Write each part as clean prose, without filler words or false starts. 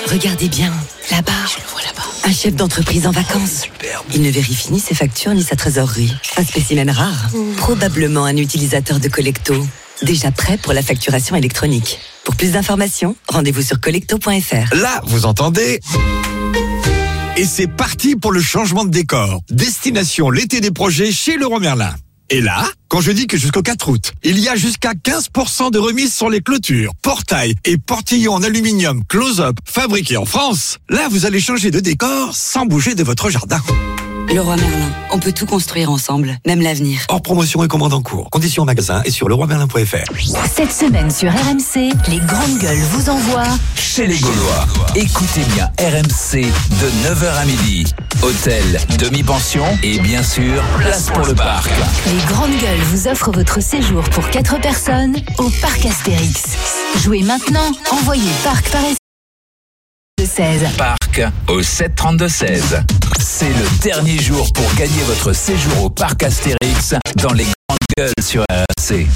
Regardez bien, là-bas. Je le vois là-bas. Un chef d'entreprise en vacances. Superbe. Il ne vérifie ni ses factures ni sa trésorerie. Un spécimen rare. Probablement un utilisateur de Collecto. Déjà prêt pour la facturation électronique. Pour plus d'informations, rendez-vous sur collecto.fr. Là, vous entendez ? Et c'est parti pour le changement de décor. Destination l'été des projets chez Leroy Merlin. Et là, quand je dis que jusqu'au 4 août, il y a jusqu'à 15% de remise sur les clôtures, portails et portillons en aluminium close-up fabriqués en France, là vous allez changer de décor sans bouger de votre jardin. Leroy Merlin, on peut tout construire ensemble, même l'avenir. Hors promotion et commande en cours. Conditions en magasin et sur leroymerlin.fr. Cette semaine sur RMC, les grandes gueules vous envoient Chez les Gaulois. Écoutez bien RMC de 9h à midi. Hôtel, demi-pension et bien sûr, place pour le parc. Les grandes gueules vous offrent votre séjour pour 4 personnes au parc Astérix. Jouez maintenant, envoyez parc par SMS de 16. Parc au 732-16. C'est le dernier jour pour gagner votre séjour au parc Astérix dans les grandes gueules sur RMC.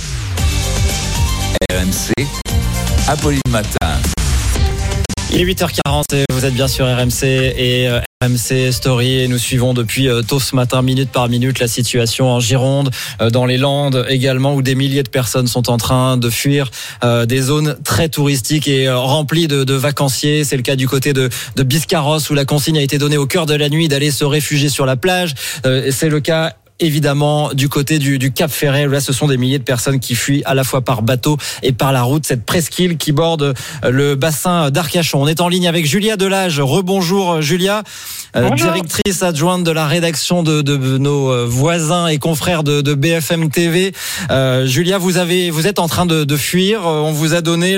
RMC, Apolline Matin. Il est 8h40 et vous êtes bien sur RMC et RMC Story et nous suivons depuis tôt ce matin, minute par minute, la situation en Gironde, dans les Landes également, où des milliers de personnes sont en train de fuir des zones très touristiques et remplies de vacanciers. C'est le cas du côté de Biscarrosse, où la consigne a été donnée au cœur de la nuit d'aller se réfugier sur la plage. C'est le cas évidemment du côté du Cap Ferret. Là, ce sont des milliers de personnes qui fuient à la fois par bateau et par la route, cette presqu'île qui borde le bassin d'Arcachon. On est en ligne avec Julia Delage. Rebonjour Julia, directrice adjointe de la rédaction de nos voisins et confrères de BFM TV. Julia, vous êtes en train de fuir. On vous a donné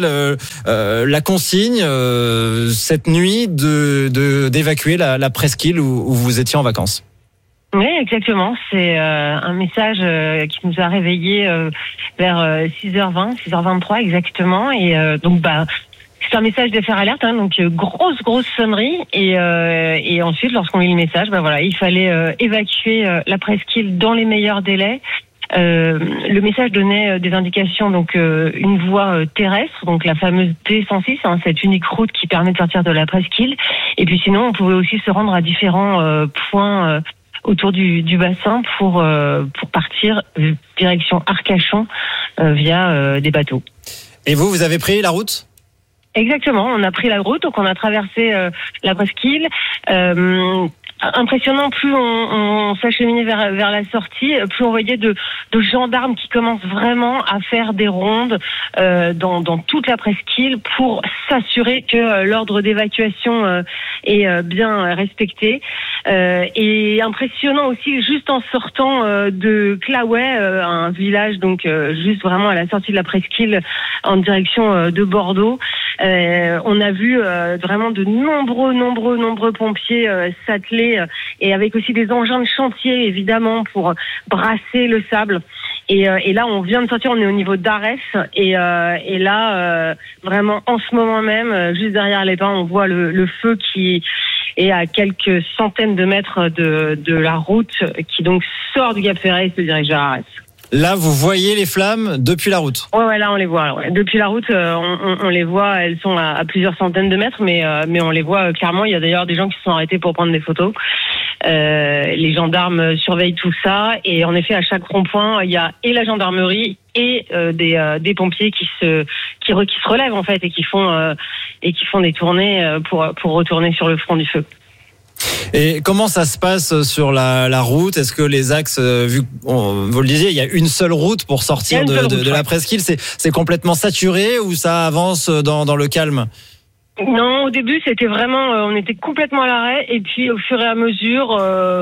la consigne cette nuit d'évacuer la presqu'île où vous étiez en vacances. Oui, exactement. C'est un message qui nous a réveillés vers 6h20, 6h23 exactement. Et donc, c'est un message d'FR Alert, hein, donc grosse sonnerie. Et ensuite, lorsqu'on lit le message, il fallait évacuer la presqu'île dans les meilleurs délais. Le message donnait des indications, donc une voie terrestre, donc la fameuse D106, hein, cette unique route qui permet de sortir de la presqu'île. Et puis sinon, on pouvait aussi se rendre à différents points autour du bassin pour partir direction Arcachon via des bateaux. Et vous avez pris la route ? Exactement, on a pris la route, donc on a traversé la presqu'île. Impressionnant, plus on s'acheminait vers la sortie, plus on voyait de gendarmes qui commencent vraiment à faire des rondes dans toute la presqu'île pour s'assurer que l'ordre d'évacuation est bien respecté. Et impressionnant aussi, juste en sortant de Claouet, un village donc juste vraiment à la sortie de la presqu'île en direction de Bordeaux, on a vu vraiment de nombreux pompiers s'atteler et avec aussi des engins de chantier évidemment pour brasser le sable. Et là, on vient de sortir, on est au niveau d'Arès et là, vraiment en ce moment même, juste derrière les pins, on voit le feu qui est à quelques centaines de mètres de la route qui donc sort du Cap Ferret et se dirige vers Arès. Là, vous voyez les flammes depuis la route. Ouais, là on les voit. Ouais. Depuis la route, on les voit. Elles sont à plusieurs centaines de mètres, mais on les voit clairement. Il y a d'ailleurs des gens qui se sont arrêtés pour prendre des photos. Les gendarmes surveillent tout ça, et en effet, à chaque rond-point, il y a et la gendarmerie et des pompiers qui se relèvent en fait et qui font des tournées pour retourner sur le front du feu. Et comment ça se passe sur la route ? Est-ce que les axes, vu que vous le disiez, il y a une seule route pour sortir de la presqu'île, c'est complètement saturé ou ça avance dans le calme ? Non, au début c'était vraiment, on était complètement à l'arrêt, et puis au fur et à mesure,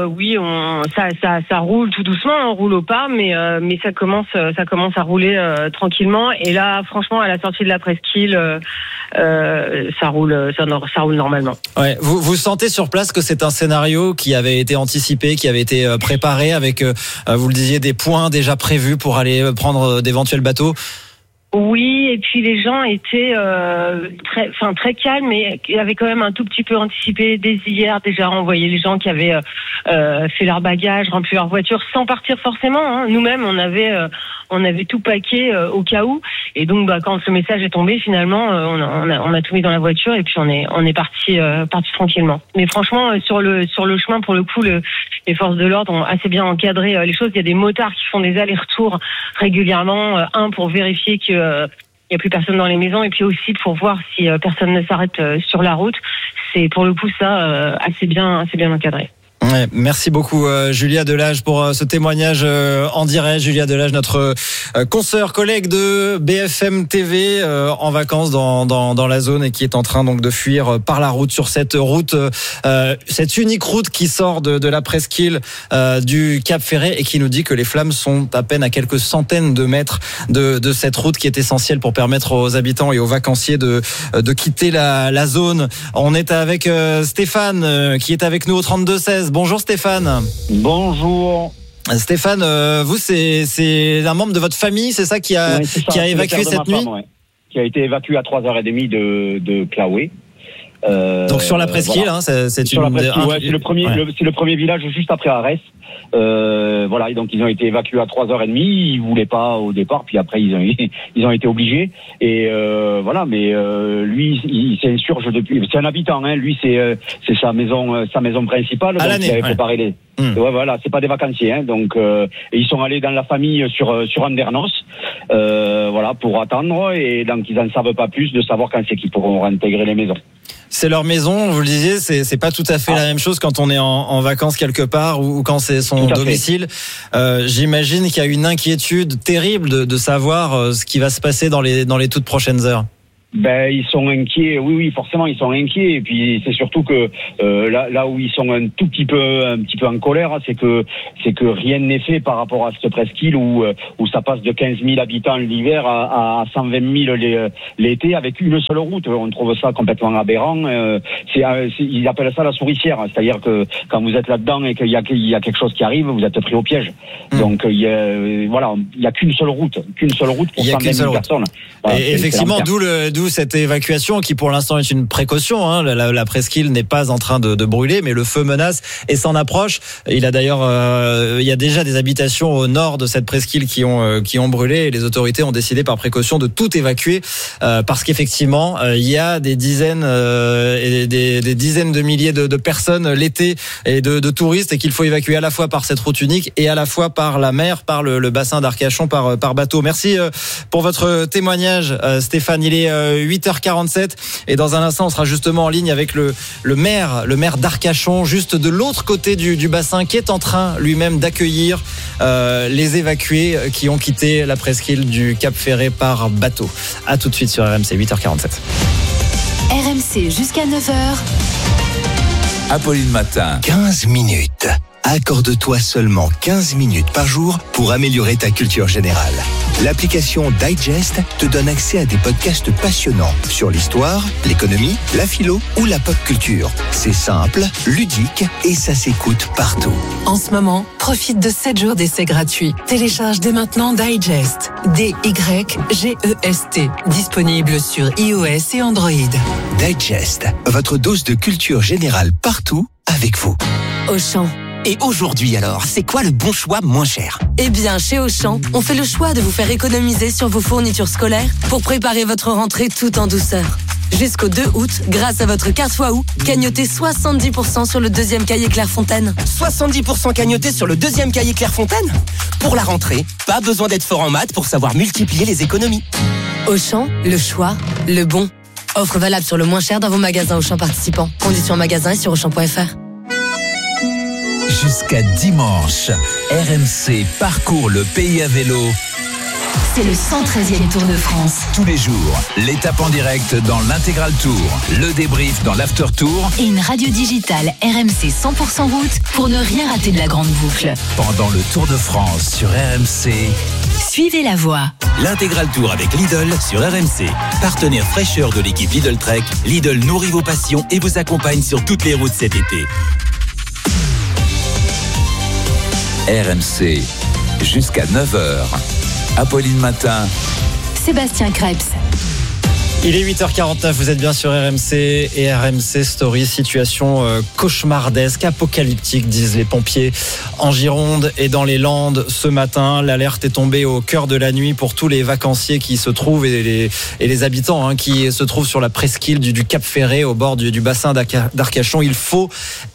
ça roule tout doucement, on roule au pas, mais ça commence à rouler tranquillement. Et là, franchement, à la sortie de la presqu'île, ça roule normalement. Ouais, vous sentez sur place que c'est un scénario qui avait été anticipé, qui avait été préparé avec, vous le disiez, des points déjà prévus pour aller prendre d'éventuels bateaux. Oui, et puis les gens étaient très calmes, mais avaient quand même un tout petit peu anticipé dès hier déjà. On voyait les gens qui avaient fait leur bagage, rempli leur voiture sans partir forcément. Hein. Nous-mêmes, on avait tout paqué au cas où. Et donc, quand ce message est tombé, finalement, on a tout mis dans la voiture et puis on est parti tranquillement. Mais franchement, sur le chemin, pour le coup, les forces de l'ordre ont assez bien encadré les choses. Il y a des motards qui font des allers-retours régulièrement, pour vérifier que il n'y a plus personne dans les maisons et puis aussi pour voir si personne ne s'arrête sur la route. C'est pour le coup ça assez bien encadré. Ouais, merci beaucoup Julia Delage pour ce témoignage en direct. Julia Delage, notre consoeur, collègue de BFM TV, en vacances dans la zone et qui est en train donc de fuir par la route sur cette route, cette unique route qui sort de la presqu'île du Cap Ferret et qui nous dit que les flammes sont à peine à quelques centaines de mètres de cette route qui est essentielle pour permettre aux habitants et aux vacanciers de quitter la zone. On est avec Stéphane qui est avec nous au 32-16. Bonjour Stéphane. Bonjour. Stéphane, vous c'est un membre de votre famille, c'est ça qui a évacué cette nuit, qui a été évacué à 3h30 de Claoué. Donc sur la presqu'île, voilà. C'est le premier village juste après Arès. Voilà, et donc ils ont été évacués à 3h30. Ils voulaient pas au départ, puis après ils ont été obligés. Et voilà, mais lui, il s'insurge depuis. C'est un habitant, hein. Lui, c'est sa maison principale. À donc l'année, il avait préparé les. Ouais, voilà, c'est pas des vacanciers, hein. Donc et ils sont allés dans la famille sur Andernos, voilà, pour attendre. Et donc ils en savent pas plus de savoir quand c'est qu'ils pourront réintégrer les maisons. C'est leur maison, vous le disiez, c'est pas tout à fait la même chose quand on est en vacances quelque part ou quand c'est son domicile. J'imagine qu'il y a une inquiétude terrible de savoir ce qui va se passer dans les toutes prochaines heures. Ben ils sont inquiets, oui forcément ils sont inquiets, et puis c'est surtout que là où ils sont un petit peu en colère, c'est que rien n'est fait par rapport à cette presqu'île où ça passe de 15 000 habitants l'hiver à 120 000 l'été avec une seule route. On trouve ça complètement aberrant. Ils appellent ça la souricière, c'est-à-dire que quand vous êtes là-dedans et qu'il y a quelque chose qui arrive, vous êtes pris au piège. Donc il y a qu'une seule route pour 120 000 personnes. Voilà, et effectivement, d'où cette évacuation qui pour l'instant est une précaution, hein. La presqu'île n'est pas en train de brûler, mais le feu menace et s'en approche. Il y a déjà des habitations au nord de cette presqu'île qui ont brûlé, et les autorités ont décidé par précaution de tout évacuer parce qu'effectivement il y a des dizaines et des dizaines de milliers de personnes l'été et de touristes, et qu'il faut évacuer à la fois par cette route unique et à la fois par la mer, par le bassin d'Arcachon, par bateau. Merci pour votre témoignage Stéphane. Il est 8h47 et dans un instant on sera justement en ligne avec le maire d'Arcachon, juste de l'autre côté du bassin, qui est en train lui-même d'accueillir les évacués qui ont quitté la presqu'île du Cap Ferret par bateau. À tout de suite sur RMC, 8h47. RMC jusqu'à 9h. Apolline Matin. 15 minutes. Accorde-toi seulement 15 minutes par jour pour améliorer ta culture générale. L'application Digest te donne accès à des podcasts passionnants sur l'histoire, l'économie, la philo ou la pop culture. C'est simple, ludique et ça s'écoute partout. En ce moment, profite de 7 jours d'essai gratuit. Télécharge dès maintenant Digest. D-Y-G-E-S-T. Disponible sur iOS et Android. Digest, votre dose de culture générale partout avec vous. Auchan. Et aujourd'hui alors, c'est quoi le bon choix moins cher ? Eh bien, chez Auchan, on fait le choix de vous faire économiser sur vos fournitures scolaires pour préparer votre rentrée tout en douceur. Jusqu'au 2 août, grâce à votre carte Waouh, gagnotez 70% sur le deuxième cahier Clairefontaine. 70% cagnoté sur le deuxième cahier Clairefontaine ? Pour la rentrée, pas besoin d'être fort en maths pour savoir multiplier les économies. Auchan, le choix, le bon. Offre valable sur le moins cher dans vos magasins Auchan participants. Conditions magasin et sur Auchan.fr. Jusqu'à dimanche, RMC parcourt le pays à vélo. C'est le 113e Tour de France. Tous les jours, l'étape en direct dans l'Intégral Tour, le débrief dans l'After Tour et une radio digitale RMC 100% route pour ne rien rater de la grande boucle. Pendant le Tour de France sur RMC, suivez la voie. L'Intégral Tour avec Lidl sur RMC. Partenaire fraîcheur de l'équipe Lidl Trek, Lidl nourrit vos passions et vous accompagne sur toutes les routes cet été. RMC, jusqu'à 9h. Apolline Matin. Sébastien Krebs. Il est 8h49, vous êtes bien sur RMC et RMC Story. Situation cauchemardesque, apocalyptique, disent les pompiers en Gironde et dans les Landes ce matin. L'alerte est tombée au cœur de la nuit pour tous les vacanciers qui se trouvent et les habitants qui se trouvent sur la presqu'île du Cap Ferret au bord du bassin d'Arcachon. Il faut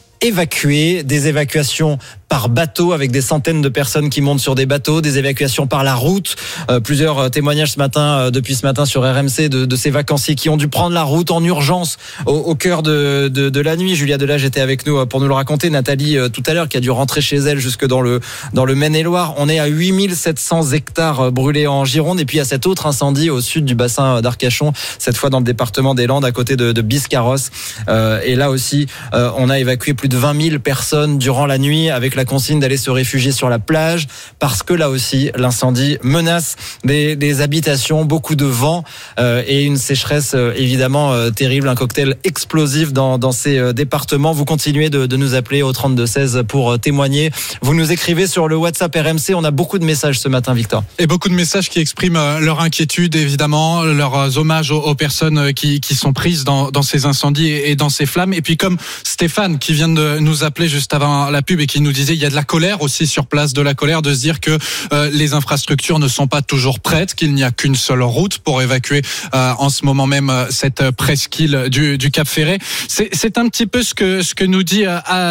évacuer, des évacuations par bateau avec des centaines de personnes qui montent sur des bateaux, des évacuations par la route. Plusieurs témoignages ce matin, depuis ce matin sur RMC de ces vacanciers qui ont dû prendre la route en urgence au cœur de la nuit. Julia Delage était avec nous pour nous le raconter. Nathalie tout à l'heure qui a dû rentrer chez elle jusque dans le Maine-et-Loire. On est à 8700 hectares brûlés en Gironde et puis il y a cet autre incendie au sud du bassin d'Arcachon, cette fois dans le département des Landes à côté de Biscarrosse. Et là aussi, on a évacué plus de 20 000 personnes durant la nuit avec la consigne d'aller se réfugier sur la plage parce que là aussi l'incendie menace des habitations, beaucoup de vent et une sécheresse évidemment terrible, un cocktail explosif dans ces départements. Vous continuez de nous appeler au 3216 pour témoigner. Vous nous écrivez sur le WhatsApp RMC, on a beaucoup de messages ce matin, Victor. Et beaucoup de messages qui expriment leur inquiétude évidemment, leurs hommages aux personnes qui sont prises dans ces incendies et dans ces flammes. Et puis comme Stéphane qui vient de nous appeler juste avant la pub et qui nous disait il y a de la colère aussi sur place, de la colère de se dire que les infrastructures ne sont pas toujours prêtes, qu'il n'y a qu'une seule route pour évacuer en ce moment même cette presqu'île du Cap Ferret. C'est un petit peu ce que nous dit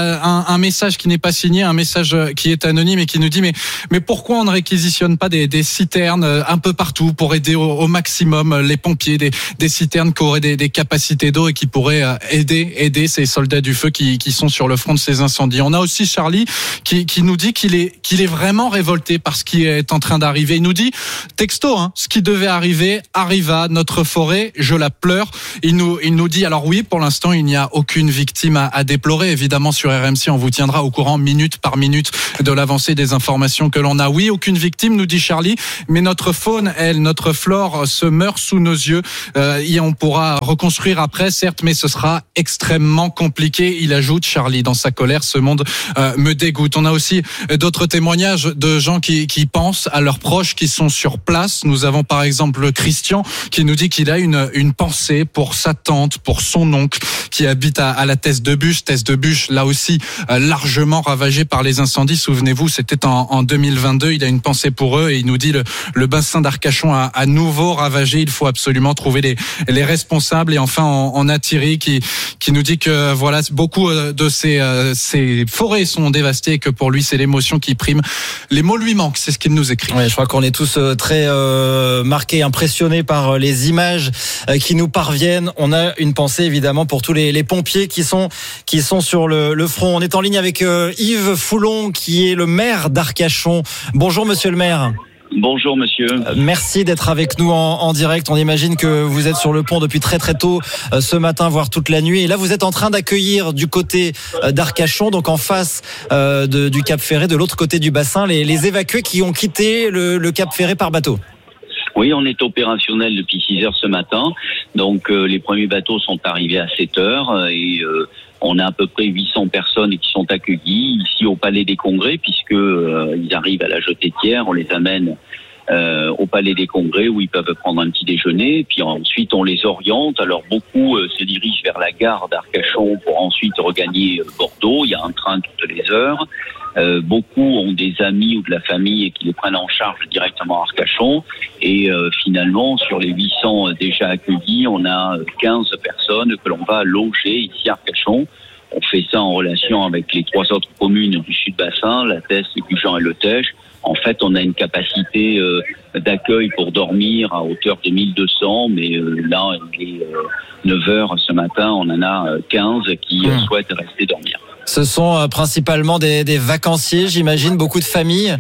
un message qui n'est pas signé, un message qui est anonyme et qui nous dit mais pourquoi on ne réquisitionne pas des citernes un peu partout pour aider au maximum les pompiers, des citernes qui auraient des capacités d'eau et qui pourraient aider ces soldats du feu qui sont sur le front de ces incendies. On a aussi Charlie qui nous dit qu'il est vraiment révolté par ce qui est en train d'arriver. Il nous dit texto, ce qui devait arriver arriva, notre forêt, je la pleure. Il nous dit alors oui, pour l'instant il n'y a aucune victime à déplorer. Évidemment sur RMC on vous tiendra au courant minute par minute de l'avancée des informations que l'on a. Oui, aucune victime, nous dit Charlie, mais notre faune, notre flore se meurt sous nos yeux. Et on pourra reconstruire après, certes, mais ce sera extrêmement compliqué. Il ajoute Charlie dans sa colère, ce monde me dégoûte. On a aussi d'autres témoignages de gens qui pensent à leurs proches qui sont sur place. Nous avons par exemple Christian qui nous dit qu'il a une pensée pour sa tante, pour son oncle qui habite à la Thèse de Bûche, là aussi largement ravagée par les incendies. Souvenez-vous, c'était en 2022. Il a une pensée pour eux et il nous dit le bassin d'Arcachon à nouveau ravagé. Il faut absolument trouver les responsables. Et enfin, on a Thierry qui nous dit que voilà, beaucoup de ces forêts sont dévastées et que pour lui, c'est l'émotion qui prime. Les mots lui manquent, c'est ce qu'il nous écrit. Ouais, je crois qu'on est tous très marqués, impressionnés par les images qui nous parviennent. On a une pensée évidemment pour tous les pompiers qui sont sur le front. On est en ligne avec Yves Foulon qui est le maire d'Arcachon. Bonjour monsieur le maire. Bonjour monsieur. Merci d'être avec nous en direct. On imagine que vous êtes sur le pont depuis très très tôt ce matin, voire toute la nuit. Et là, vous êtes en train d'accueillir du côté d'Arcachon, donc en face du Cap Ferret, de l'autre côté du bassin, les évacués qui ont quitté le Cap Ferret par bateau. Oui, on est opérationnel depuis 6 heures ce matin. Donc les premiers bateaux sont arrivés à 7 heures et on a à peu près 800 personnes qui sont accueillies ici au Palais des Congrès puisque ils arrivent à la Jetée-Thiers, on les amène au Palais des Congrès où ils peuvent prendre un petit déjeuner. Puis ensuite on les oriente. Alors beaucoup se dirigent vers la gare d'Arcachon pour ensuite regagner Bordeaux. Il y a un train toutes les heures. Beaucoup ont des amis ou de la famille qui les prennent en charge directement à Arcachon. Et finalement, sur les 800 déjà accueillis, on a 15 personnes que l'on va loger ici à Arcachon. On fait ça en relation avec les 3 autres communes du Sud-Bassin, la Thèse, le Gujan et le Tège. En fait, on a une capacité d'accueil pour dormir à hauteur de 1200, mais là, il est 9h ce matin, on en a 15 qui souhaitent rester dormir. Ce sont principalement des vacanciers, j'imagine, beaucoup de familles.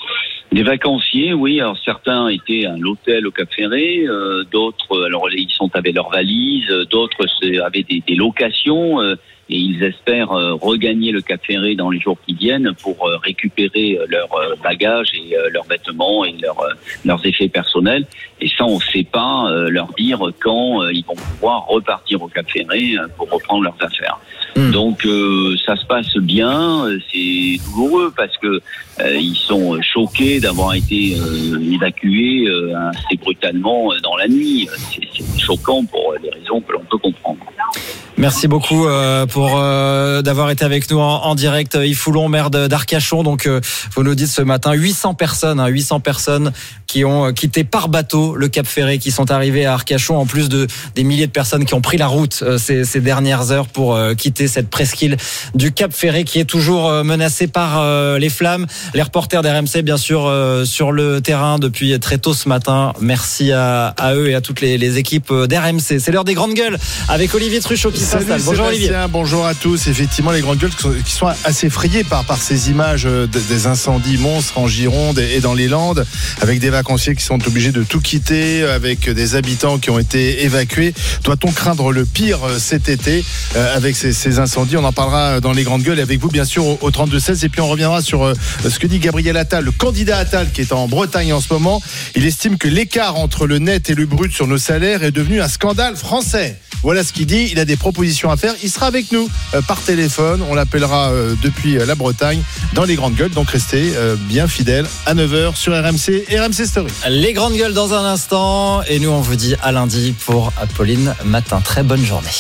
Des vacanciers, oui. Alors certains étaient à l'hôtel au Cap Ferret, d'autres, alors ils sont avec leurs valises, d'autres avaient des locations. et ils espèrent regagner le Cap Ferré dans les jours qui viennent pour récupérer leurs bagages et leurs vêtements et leurs effets personnels. Et ça, on ne sait pas leur dire quand ils vont pouvoir repartir au Cap Ferré pour reprendre leurs affaires. Donc ça se passe bien, c'est douloureux parce que ils sont choqués d'avoir été évacués assez brutalement dans la nuit. C'est choquant pour des raisons que l'on peut comprendre. Merci beaucoup pour d'avoir été avec nous en direct. Yves Foulon, maire d'Arcachon. Donc vous nous dites ce matin 800 personnes qui ont quitté par bateau le Cap Ferré, qui sont arrivées à Arcachon, en plus des milliers de personnes qui ont pris la route ces dernières heures pour quitter cette presqu'île du Cap Ferré qui est toujours menacée par les flammes. Les reporters d'RMC, bien sûr, sur le terrain depuis très tôt ce matin. Merci à eux et à toutes les équipes d'RMC. C'est l'heure des grandes gueules avec Olivier Truchot qui s'installe. Bonjour Olivier. Bonjour à tous. Effectivement, les grandes gueules qui sont assez effrayées par ces images des incendies monstres en Gironde et dans les Landes, avec des vacanciers qui sont obligés de tout quitter, avec des habitants qui ont été évacués. Doit-on craindre le pire cet été avec ces incendies? On en parlera dans les grandes gueules avec vous, bien sûr, au 32-16. Et puis on reviendra sur ce que dit Gabriel Attal, le candidat Attal qui est en Bretagne en ce moment. Il estime que l'écart entre le net et le brut sur nos salaires est devenu un scandale français. Voilà ce qu'il dit. Il a des propositions à faire. Il sera avec nous par téléphone. On l'appellera depuis la Bretagne dans les grandes gueules. Donc restez bien fidèles à 9h sur RMC et RMC Story. Les grandes gueules dans un instant. Et nous, on vous dit à lundi pour Apolline Matin. Très bonne journée.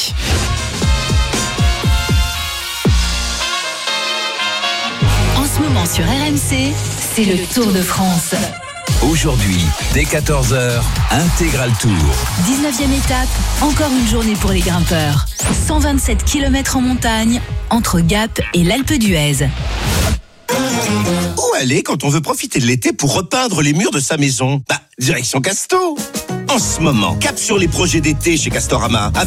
En ce moment sur RMC, c'est le Tour de France. Aujourd'hui, dès 14h, Intégral Tour. 19e étape, encore une journée pour les grimpeurs. 127 km en montagne, entre Gap et l'Alpe d'Huez. Où aller quand on veut profiter de l'été pour repeindre les murs de sa maison? Direction Casto. En ce moment, cap sur les projets d'été chez Castorama. Avec